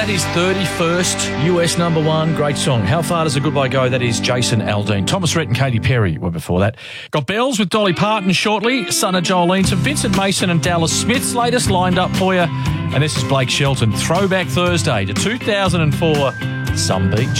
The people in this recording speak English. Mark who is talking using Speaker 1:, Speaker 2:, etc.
Speaker 1: that his 31st US number one? Great song. How far does a goodbye go? That is Jason Aldean. Thomas Rhett and Katy Perry were before that. Got Bells with Dolly Parton shortly. Son of Jolene. Some Vincent Mason and Dallas Smith's latest lined up for you. And this is Blake Shelton. Throwback Thursday to 2004. Some Beach.